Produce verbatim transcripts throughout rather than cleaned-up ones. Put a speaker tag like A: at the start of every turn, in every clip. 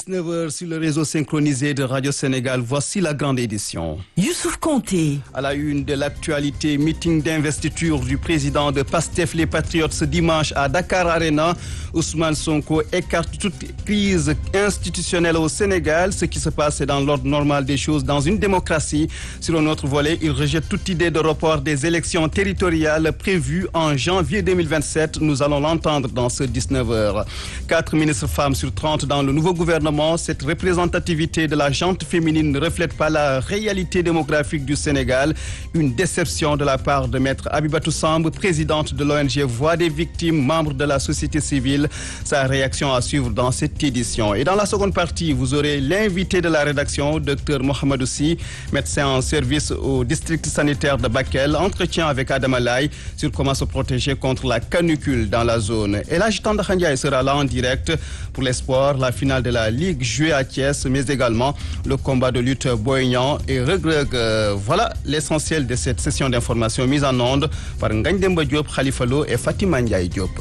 A: dix-neuf heures sur le réseau synchronisé de Radio Sénégal. Voici la grande édition.
B: Youssouf Konté.
A: À la une de l'actualité, meeting d'investiture du président de PASTEF Les Patriotes ce dimanche à Dakar Arena. Ousmane Sonko écarte toute crise institutionnelle au Sénégal. Ce qui se passe est dans l'ordre normal des choses dans une démocratie. Sur un autre volet, il rejette toute idée de report des élections territoriales prévues en janvier deux mille vingt-sept. Nous allons l'entendre dans ce dix-neuf heures. Quatre ministres femmes sur trente dans le nouveau gouvernement. Cette représentativité de la gente féminine ne reflète pas la réalité démographique du Sénégal. Une déception de la part de Maître Abibatou Samb, présidente de l'O N G Voix des victimes, membre de la société civile. Sa réaction à suivre dans cette édition. Et dans la seconde partie, vous aurez l'invité de la rédaction, Dr Mohamedou Sy, médecin en service au district sanitaire de Bakel. Entretien avec Adama Laye sur comment se protéger contre la canicule dans la zone. Et là, Tanda Khandiaye sera là en direct pour l'espoir, la finale de la Ligue jouée à Thiès, mais également le combat de lutte Boignan et Regreg. Voilà l'essentiel de cette session d'information mise en onde par Ngagne Demba Diop, Khalifa Lo et Fatima Ndiaye Diop.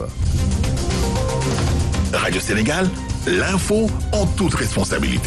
C: Radio Sénégal, l'info en toute responsabilité.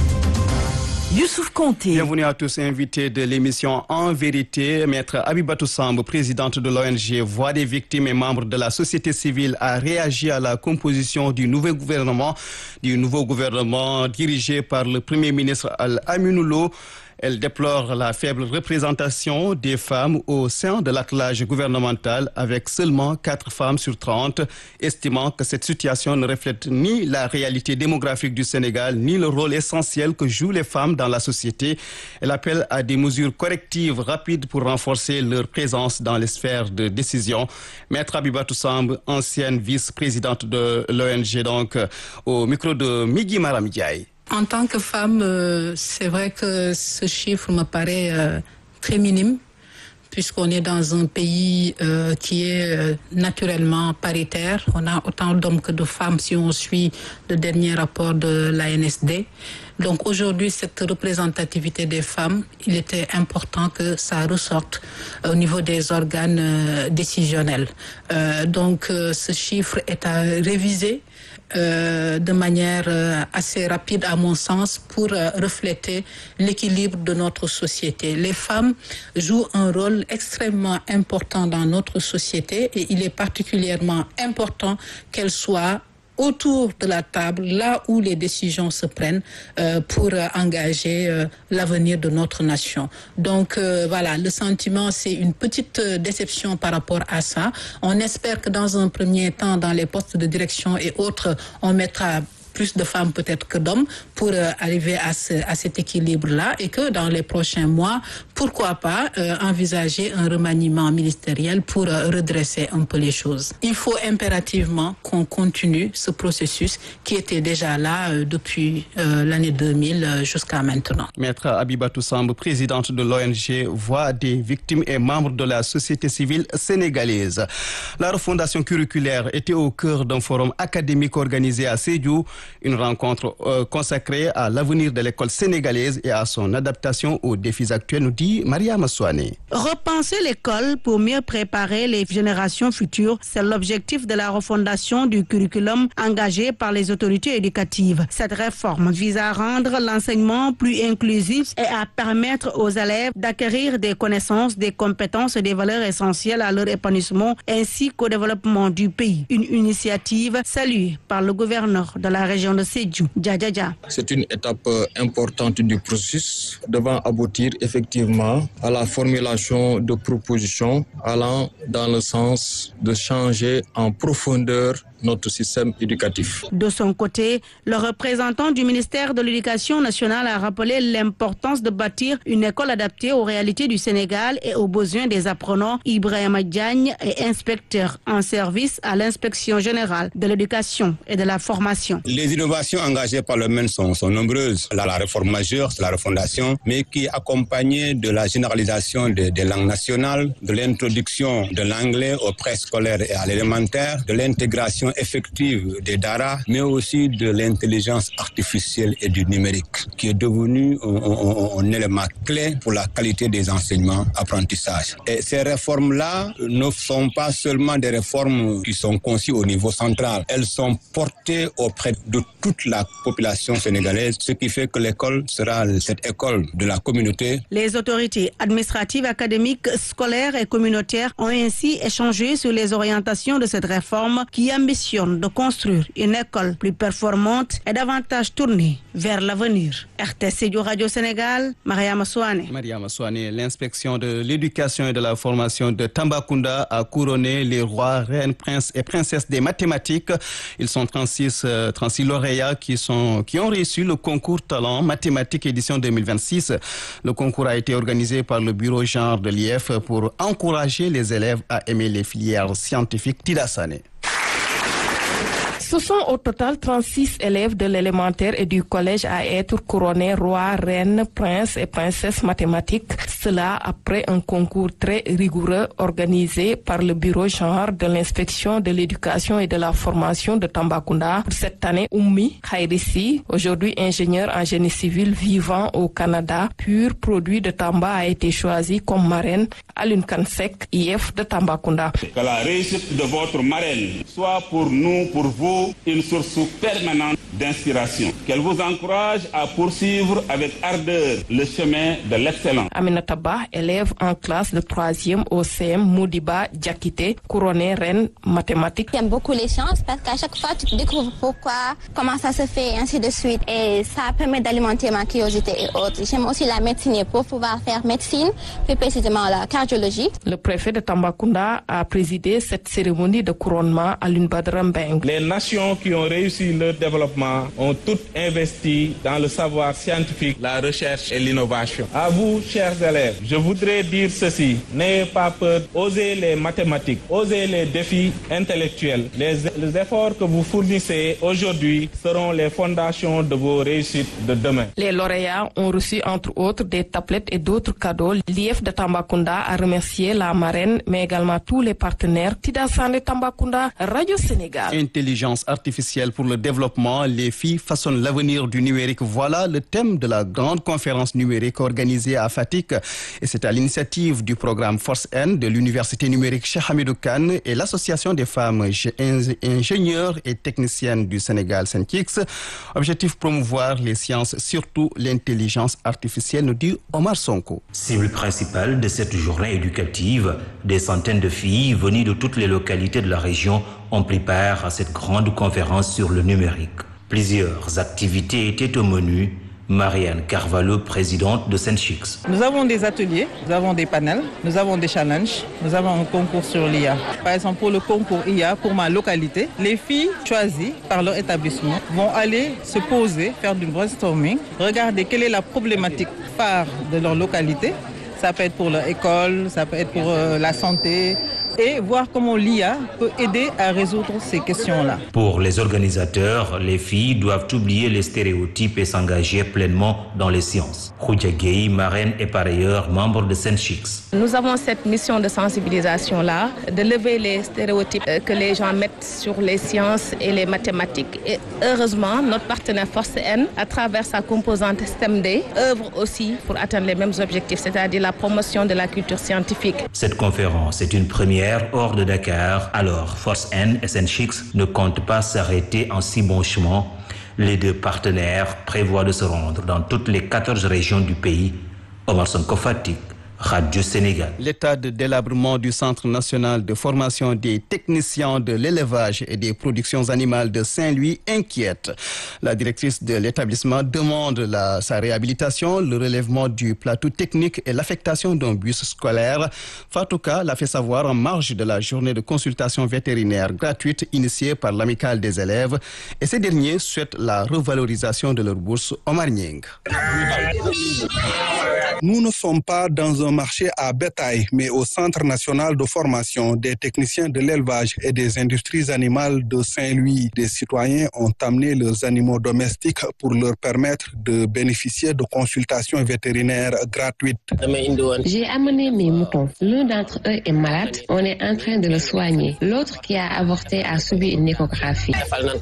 B: Youssouf Konté.
A: Bienvenue à tous, invités de l'émission En Vérité. Maître Abibatou Samb, présidente de l'O N G Voix des victimes et membre de la société civile, a réagi à la composition du nouveau gouvernement, du nouveau gouvernement dirigé par le Premier ministre Al-Aminou Lo. Elle déplore la faible représentation des femmes au sein de l'attelage gouvernemental avec seulement quatre femmes sur trente, estimant que cette situation ne reflète ni la réalité démographique du Sénégal, ni le rôle essentiel que jouent les femmes dans la société. Elle appelle à des mesures correctives rapides pour renforcer leur présence dans les sphères de décision. Maître Abibatou Samb, ancienne vice-présidente de l'O N G, donc au micro de Migui Maram Ndiaye.
D: En tant que femme, euh, c'est vrai que ce chiffre me paraît euh, très minime, puisqu'on est dans un pays euh, qui est euh, naturellement paritaire. On a autant d'hommes que de femmes si on suit le dernier rapport de l'A N S D. Donc aujourd'hui, cette représentativité des femmes, il était important que ça ressorte au niveau des organes euh, décisionnels. Euh, donc euh, ce chiffre est à réviser Euh, de manière euh, assez rapide à mon sens pour euh, refléter l'équilibre de notre société. Les femmes jouent un rôle extrêmement important dans notre société et il est particulièrement important qu'elles soient autour de la table, là où les décisions se prennent euh, pour euh, engager euh, l'avenir de notre nation. Donc euh, voilà, le sentiment, c'est une petite euh, déception par rapport à ça. On espère que dans un premier temps, dans les postes de direction et autres, on mettra plus de femmes peut-être que d'hommes pour euh, arriver à, ce, à cet équilibre-là et que dans les prochains mois, pourquoi pas euh, envisager un remaniement ministériel pour euh, redresser un peu les choses. Il faut impérativement qu'on continue ce processus qui était déjà là euh, depuis euh, l'année deux mille euh, jusqu'à maintenant.
A: Maître Abibatou Samb, présidente de l'O N G Voix des victimes et membre de la société civile sénégalaise. La refondation curriculaire était au cœur d'un forum académique organisé à Sédhiou. Une rencontre euh, consacrée à l'avenir de l'école sénégalaise et à son adaptation aux défis actuels, nous dit Maria Masouane.
E: Repenser l'école pour mieux préparer les générations futures, c'est l'objectif de la refondation du curriculum engagé par les autorités éducatives. Cette réforme vise à rendre l'enseignement plus inclusif et à permettre aux élèves d'acquérir des connaissances, des compétences et des valeurs essentielles à leur épanouissement ainsi qu'au développement du pays. Une initiative saluée par le gouverneur de la région de Sédhiou, Djadjaja.
F: C'est une étape importante du processus devant aboutir effectivement à la formulation de propositions allant dans le sens de changer en profondeur notre système éducatif.
E: De son côté, le représentant du ministère de l'Éducation nationale a rappelé l'importance de bâtir une école adaptée aux réalités du Sénégal et aux besoins des apprenants. Ibrahima Diagne est inspecteur en service à l'inspection générale de l'éducation et de la formation.
G: Les innovations engagées par le M E N sont, sont nombreuses. La, la réforme majeure, c'est la refondation, mais qui est accompagnée de la généralisation des, des langues nationales, de l'introduction de l'anglais au préscolaire et à l'élémentaire, de l'intégration effective des Dara, mais aussi de l'intelligence artificielle et du numérique, qui est devenu un, un, un élément clé pour la qualité des enseignements, apprentissages. Et ces réformes-là ne sont pas seulement des réformes qui sont conçues au niveau central, elles sont portées auprès de toute la population sénégalaise, ce qui fait que l'école sera cette école de la communauté.
E: Les autorités administratives, académiques, scolaires et communautaires ont ainsi échangé sur les orientations de cette réforme qui ambitionne de construire une école plus performante et davantage tournée vers l'avenir. R T C Radio Sénégal, Mariama Souane.
A: Mariama Souane, l'inspection de l'éducation et de la formation de Tambacounda a couronné les rois, reines, princes et princesses des mathématiques. Ils sont trente-six, trente-six lauréats qui, sont, qui ont reçu le concours Talent Mathématiques édition deux mille vingt-six. Le concours a été organisé par le bureau genre de l'I F pour encourager les élèves à aimer les filières scientifiques. Tida Sané.
H: Ce sont au total trente-six élèves de l'élémentaire et du collège à être couronnés rois, reines, princes et princesses mathématiques. Cela après un concours très rigoureux organisé par le bureau genre de l'inspection de l'éducation et de la formation de Tambacounda. Pour cette année, Oumi Khairissi, aujourd'hui ingénieur en génie civil vivant au Canada, pur produit de Tamba, a été choisi comme marraine à l'UNCANSEC I F de Tambacounda.
I: Que la réussite de votre marraine soit pour nous, pour vous, une source permanente d'inspiration. Qu'elle vous encourage à poursuivre avec ardeur le chemin de l'excellence.
H: Aminata Ba, élève en classe de troisième au C M Moudiba Diakité, couronnée reine mathématique.
J: J'aime beaucoup les sciences parce qu'à chaque fois tu découvres pourquoi, comment ça se fait, et ainsi de suite. Et ça permet d'alimenter ma curiosité et autres. J'aime aussi la médecine pour pouvoir faire médecine, plus précisément la cardiologie.
H: Le préfet de Tambacounda a présidé cette cérémonie de couronnement à l'Unbadra Mbeng.
I: Les nations qui ont réussi leur développement ont toutes investi dans le savoir scientifique, la recherche et l'innovation. À vous, chers élèves, je voudrais dire ceci. N'ayez pas peur, osez les mathématiques, osez les défis intellectuels. Les, les efforts que vous fournissez aujourd'hui seront les fondations de vos réussites de demain.
H: Les lauréats ont reçu entre autres des tablettes et d'autres cadeaux. L'I F de Tambacounda a remercié la marraine, mais également tous les partenaires. Tida Sané, Tambacounda, Radio Sénégal.
A: Intelligence artificielle pour le développement, les filles façonnent l'avenir du numérique. Voilà le thème de la grande conférence numérique organisée à Fatick. Et c'est à l'initiative du programme Force N de l'Université numérique Cheikh Hamidou Kane et l'Association des femmes ingénieurs et techniciennes du Sénégal, Senkix. Objectif promouvoir les sciences, surtout l'intelligence artificielle, nous dit Omar Sonko.
K: Cible principale de cette journée éducative, des centaines de filles venues de toutes les localités de la région ont pris part à cette grande conférence sur le numérique. Plusieurs activités étaient au menu. Marianne Carvalho, présidente de Senchix.
L: Nous avons des ateliers, nous avons des panels, nous avons des challenges, nous avons un concours sur l'I A. Par exemple, pour le concours I A, pour ma localité, les filles choisies par leur établissement vont aller se poser, faire du brainstorming, regarder quelle est la problématique phare de leur localité. Ça peut être pour leur école, ça peut être pour euh, la santé, et voir comment l'I A peut aider à résoudre ces questions-là.
K: Pour les organisateurs, les filles doivent oublier les stéréotypes et s'engager pleinement dans les sciences. Khoudia Gueye, marraine et par ailleurs membre de Senchix.
M: Nous avons cette mission de sensibilisation-là, de lever les stéréotypes que les gens mettent sur les sciences et les mathématiques. Et heureusement, notre partenaire Force N, à travers sa composante S T E M D, œuvre aussi pour atteindre les mêmes objectifs, c'est-à-dire la promotion de la culture scientifique.
K: Cette conférence est une première hors de Dakar, alors Force N et Senchix ne comptent pas s'arrêter en si bon chemin. Les deux partenaires prévoient de se rendre dans toutes les quatorze régions du pays. Omar Sonko, Fatick, Radio Sénégal.
A: L'état de délabrement du Centre national de formation des techniciens de l'élevage et des productions animales de Saint-Louis inquiète. La directrice de l'établissement demande la, sa réhabilitation, le relèvement du plateau technique et l'affectation d'un bus scolaire. Fatouka l'a fait savoir en marge de la journée de consultation vétérinaire gratuite initiée par l'amicale des élèves. Et ces derniers souhaitent la revalorisation de leur bourse Omar Nying.
N: Nous ne sommes pas dans un marché à bétail, mais au Centre national de formation des techniciens de l'élevage et des industries animales de Saint-Louis. Des citoyens ont amené leurs animaux domestiques pour leur permettre de bénéficier de consultations vétérinaires gratuites.
O: J'ai amené mes moutons. L'un d'entre eux est malade. On est en train de le soigner. L'autre qui a avorté a subi une échographie.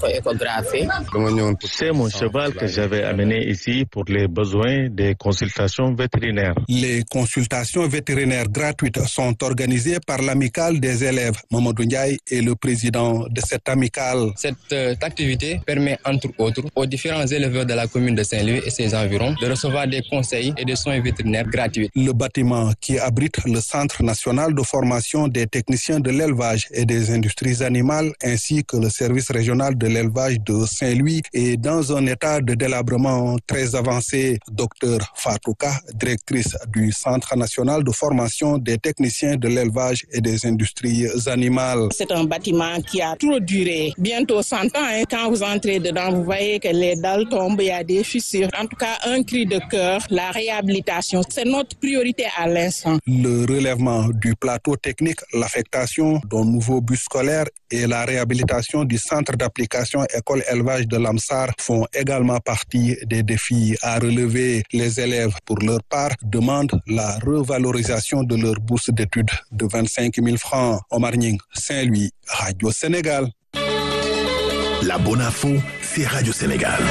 P: C'est mon cheval que j'avais amené ici pour les besoins des consultations vétérinaires.
N: Les consultations vétérinaires gratuites sont organisées par l'amicale des élèves. Mamadou Ndiaye est le président de cette amicale.
Q: Cette euh, activité permet entre autres aux différents éleveurs de la commune de Saint-Louis et ses environs de recevoir des conseils et des soins vétérinaires gratuits.
N: Le bâtiment qui abrite le Centre national de formation des techniciens de l'élevage et des industries animales ainsi que le service régional de l'élevage de Saint-Louis est dans un état de délabrement très avancé. Docteur Fatouka, directrice du Centre national de formation des techniciens de l'élevage et des industries animales.
R: C'est un bâtiment qui a trop duré, bientôt cent ans. Hein. Quand vous entrez dedans, vous voyez que les dalles tombent, il y a des fissures. En tout cas, un cri de cœur, la réhabilitation, c'est notre priorité à l'instant.
N: Le relèvement du plateau technique, l'affectation d'un nouveau bus scolaire et la réhabilitation du centre d'application école élevage de l'Amsar font également partie des défis à relever. Les élèves, pour leur part, demandent la revalorisation de leur bourse d'études de vingt-cinq mille francs. Omar Nying, Saint-Louis, Radio Sénégal.
C: La bonne info, c'est Radio Sénégal.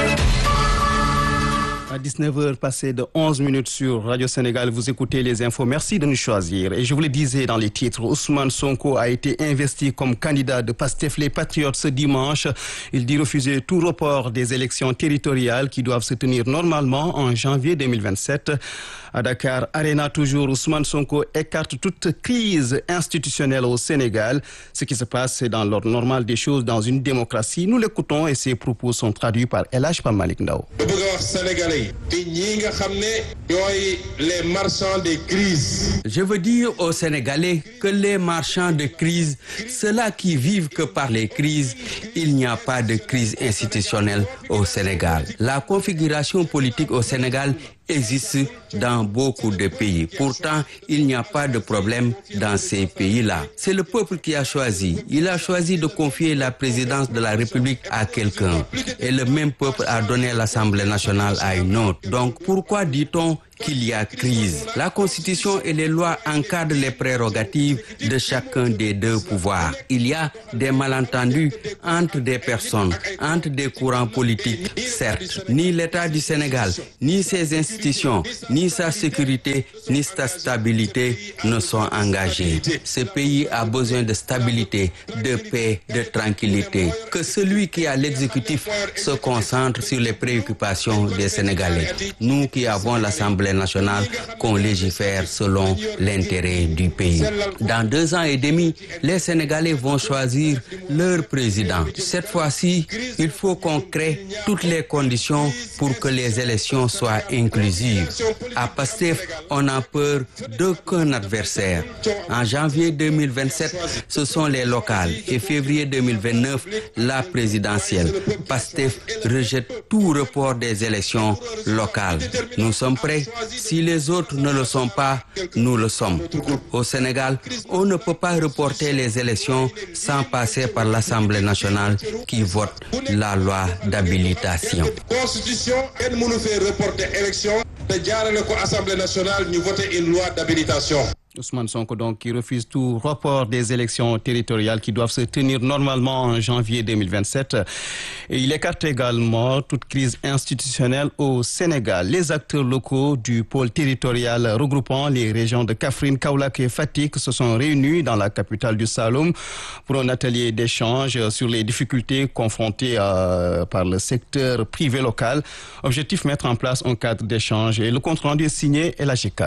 A: À dix-neuf heures passées de onze minutes sur Radio Sénégal, vous écoutez les infos. Merci de nous choisir. Et je vous le disais dans les titres, Ousmane Sonko a été investi comme candidat de Pastef les Patriotes ce dimanche. Il dit refuser tout report des élections territoriales qui doivent se tenir normalement en janvier deux mille vingt-sept. À Dakar Arena, toujours, Ousmane Sonko écarte toute crise institutionnelle au Sénégal. Ce qui se passe, c'est dans l'ordre normal des choses dans une démocratie. Nous l'écoutons et ses propos sont traduits par El Hadj Pam Malick Ndao.
S: Les marchands de crise. Je veux dire aux Sénégalais que les marchands de crise, ceux-là qui vivent que par les crises, il n'y a pas de crise institutionnelle au Sénégal. La configuration politique au Sénégal existe dans beaucoup de pays. Pourtant, il n'y a pas de problème dans ces pays-là. C'est le peuple qui a choisi. Il a choisi de confier la présidence de la République à quelqu'un. Et le même peuple a donné l'Assemblée nationale à une autre. Donc, pourquoi dit-on qu'il y a crise? La Constitution et les lois encadrent les prérogatives de chacun des deux pouvoirs. Il y a des malentendus entre des personnes, entre des courants politiques, certes. Ni l'État du Sénégal, ni ses institutions, ni sa sécurité, ni sa stabilité ne sont engagés. Ce pays a besoin de stabilité, de paix, de tranquillité. Que celui qui a l'exécutif se concentre sur les préoccupations des Sénégalais. Nous qui avons l'Assemblée nationale, qu'on légifère selon l'intérêt du pays. Dans deux ans et demi, les Sénégalais vont choisir leur président. Cette fois-ci, il faut qu'on crée toutes les conditions pour que les élections soient inclusives. À Pastef, on n'a peur d'aucun adversaire. En janvier deux mille vingt-sept, ce sont les locales et février deux mille vingt-neuf, la présidentielle. Pastef rejette tout report des élections locales. Nous sommes prêts. Si les autres ne le sont pas, nous le sommes. Au Sénégal, on ne peut pas reporter les élections sans passer par l'Assemblée nationale qui vote la loi d'habilitation. Constitution, elle nous fait reporter élection. L'Assemblée nationale, nous voter une loi d'habilitation.
A: Ousmane Sonko donc qui refuse tout report des élections territoriales qui doivent se tenir normalement en janvier deux mille vingt-sept. Et il écarte également toute crise institutionnelle au Sénégal. Les acteurs locaux du pôle territorial regroupant les régions de Kaffrine, Kaolack et Fatick se sont réunis dans la capitale du Saloum pour un atelier d'échange sur les difficultés confrontées euh, par le secteur privé local. Objectif, mettre en place un cadre d'échange et le compte rendu est signé El Hadj Kane.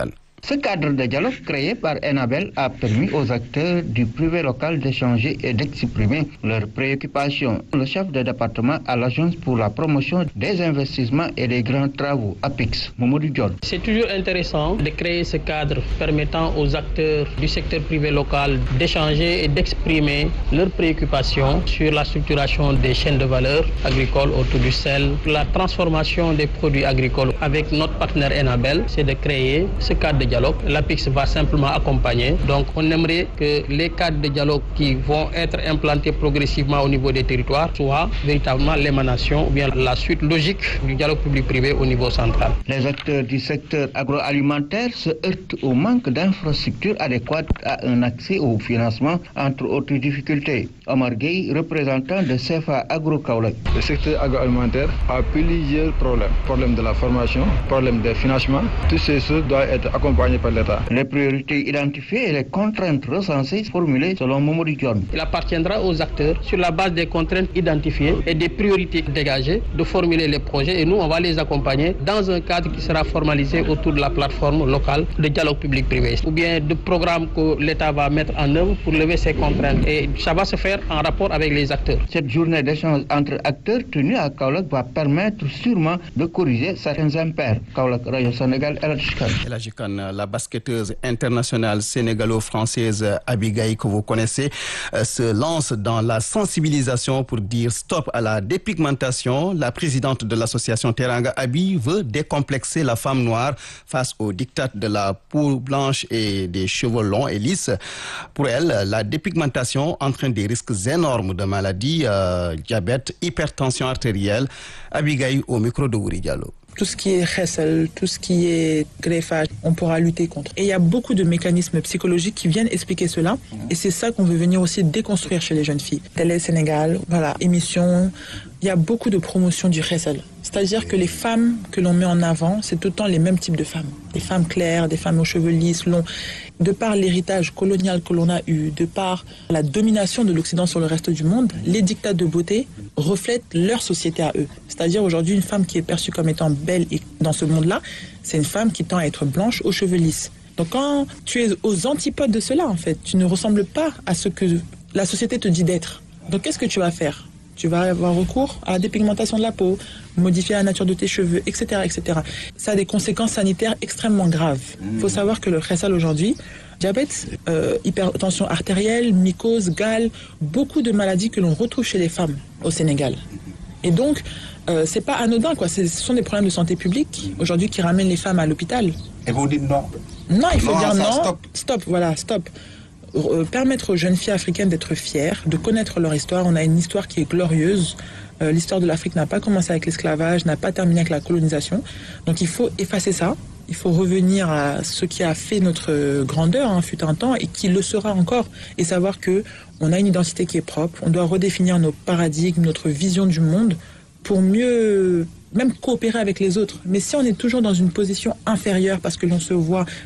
T: Ce cadre de dialogue créé par Enabel a permis aux acteurs du privé local d'échanger et d'exprimer leurs préoccupations. Le chef de département à l'Agence pour la promotion des investissements et des grands travaux, APIX, Mamadou Dione.
U: C'est toujours intéressant de créer ce cadre permettant aux acteurs du secteur privé local d'échanger et d'exprimer leurs préoccupations sur la structuration des chaînes de valeur agricoles autour du sel, la transformation des produits agricoles. Avec notre partenaire Enabel, c'est de créer ce cadre de dialogue. L'APIX va simplement accompagner. Donc on aimerait que les cadres de dialogue qui vont être implantés progressivement au niveau des territoires soient véritablement l'émanation ou bien la suite logique du dialogue public-privé au niveau central.
T: Les acteurs du secteur agroalimentaire se heurtent au manque d'infrastructures adéquates à un accès au financement, entre autres difficultés. Omar Gueye, représentant de C F A Agro Kaolack.
V: Le secteur agroalimentaire a plusieurs problèmes. Problème de la formation, problème de financement. Toutes ces choses doivent être accompagnées par l'État.
T: Les priorités identifiées et les contraintes recensées formulées selon Mamadou Dione.
U: Il appartiendra aux acteurs, sur la base des contraintes identifiées et des priorités dégagées, de formuler les projets et nous, on va les accompagner dans un cadre qui sera formalisé autour de la plateforme locale de dialogue public-privé ou bien de programmes que l'État va mettre en œuvre pour lever ces contraintes. Et ça va se faire en rapport avec les acteurs.
T: Cette journée d'échange entre acteurs tenue à Kaolack va permettre sûrement de corriger certains impairs. Kaolack, Radio Sénégal, El Hadji Kane.
A: El Hadji Kane, la basketteuse internationale sénégalo-française Abigaï, que vous connaissez, se lance dans la sensibilisation pour dire stop à la dépigmentation. La présidente de l'association Teranga Abi veut décomplexer la femme noire face au diktat de la peau blanche et des cheveux longs et lisses. Pour elle, la dépigmentation entraîne des risques énormes de maladies, euh, diabète, hypertension artérielle. Abigaï au micro de Wuri Diallo.
W: Tout ce qui est khessel, tout ce qui est greffage, on pourra lutter contre. Et il y a beaucoup de mécanismes psychologiques qui viennent expliquer cela. Et c'est ça qu'on veut venir aussi déconstruire chez les jeunes filles. Télé Sénégal, voilà, émission. Il y a beaucoup de promotion du khessel. C'est-à-dire que les femmes que l'on met en avant, c'est tout le temps les mêmes types de femmes. Des femmes claires, des femmes aux cheveux lisses, longs. De par l'héritage colonial que l'on a eu, de par la domination de l'Occident sur le reste du monde, les dictats de beauté reflètent leur société à eux. C'est-à-dire aujourd'hui, une femme qui est perçue comme étant belle et dans ce monde-là, c'est une femme qui tend à être blanche aux cheveux lisses. Donc quand tu es aux antipodes de cela, en fait, tu ne ressembles pas à ce que la société te dit d'être. Donc qu'est-ce que tu vas faire ? Tu vas avoir recours à la dépigmentation de la peau, modifier la nature de tes cheveux, et cetera, et cetera. Ça a des conséquences sanitaires extrêmement graves. Il faut savoir que le khessal aujourd'hui, diabète, euh, hypertension artérielle, mycose, gale, beaucoup de maladies que l'on retrouve chez les femmes au Sénégal. Et donc, euh, c'est pas anodin, quoi. Ce sont des problèmes de santé publique aujourd'hui qui ramènent les femmes à l'hôpital.
X: Et vous dites non ?
W: Non, il faut
X: non,
W: dire
X: ça,
W: non.
X: Stop.
W: Stop, voilà, stop. Euh, permettre aux jeunes filles africaines d'être fières, de connaître leur histoire. On a une histoire qui est glorieuse. Euh, l'histoire de l'Afrique n'a pas commencé avec l'esclavage, n'a pas terminé avec la colonisation. Donc il faut effacer ça. Il faut revenir à ce qui a fait notre grandeur, hein, fut un temps, et qui le sera encore. Et savoir que on a une identité qui est propre. On doit redéfinir nos paradigmes, notre vision du monde pour mieux même coopérer avec les autres. Mais si on est toujours dans une position inférieure parce que l'on se voit